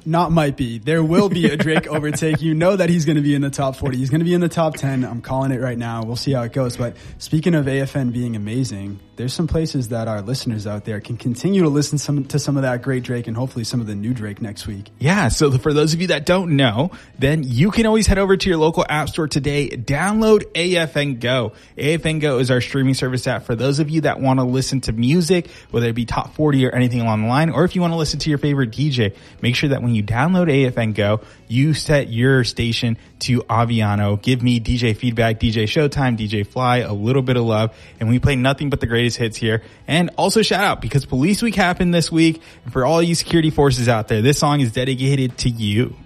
Not might be. There will be a Drake overtake. You know that he's going to be in the top 40. He's going to be in the top 10. I'm calling it right now. We'll see how it goes. But speaking of AFN being amazing, there's some places that our listeners out there can continue to listen to some of that great Drake and hopefully some of the new Drake next week. Yeah, so for those of you that don't know, then you can always head over to your local app store today, download AFN Go. AFN Go is our streaming service app for those of you that want to listen to music, whether it be top 40 or anything along the line, or if you want to listen to your favorite DJ. Make sure that when you download AFN Go, you set your station to Aviano. Give me DJ feedback, DJ Showtime, DJ Fly, a little bit of love, and we play nothing but the greatest hits here. And also shout out, because Police Week happened this week, and for all you security forces out there, this song is dedicated to you.